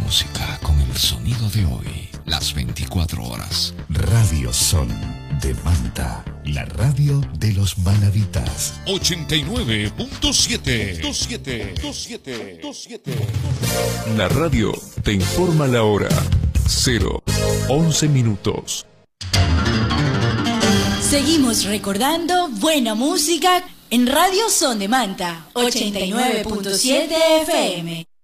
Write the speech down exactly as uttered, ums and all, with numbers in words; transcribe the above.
música con el sonido de hoy, las veinticuatro horas. Radio Son de Manta, la radio de los manavitas. ochenta y nueve punto siete. La radio te informa la hora. cero once minutos. Seguimos recordando buena música en Radio Son de Manta, ochenta y nueve punto siete F M.